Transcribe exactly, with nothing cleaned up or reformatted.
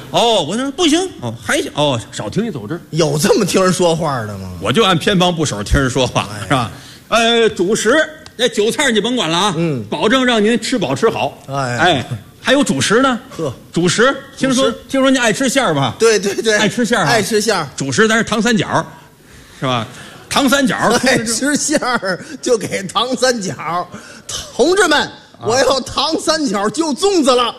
哦，我说不行，哦，还行，哦，少听一走之。 有这么听人说话的吗？ 我就按偏帮部首听人说话， 哎是吧？呃，主食那酒菜你甭管了啊， 嗯， 保证让您吃饱吃好。 哎哎，还有主食呢， 呵， 主食，听说主食听说您爱吃馅儿吧？ 对对对， 爱吃馅儿啊爱吃馅儿， 主食咱是糖三角，是吧？糖三角， 爱吃馅儿就给糖三角。同志们，我要糖三角就粽子了。